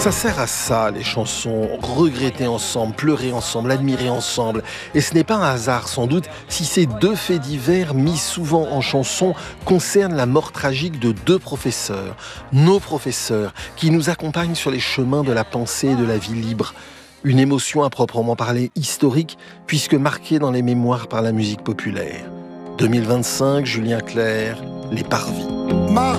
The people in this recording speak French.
Ça sert à ça, les chansons, regretter ensemble, pleurer ensemble, admirer ensemble. Et ce n'est pas un hasard, sans doute, si ces deux faits divers, mis souvent en chanson, concernent la mort tragique de deux professeurs, nos professeurs, qui nous accompagnent sur les chemins de la pensée et de la vie libre. Une émotion à proprement parler historique, puisque marquée dans les mémoires par la musique populaire. 2025, Julien Clerc, Les Parvis.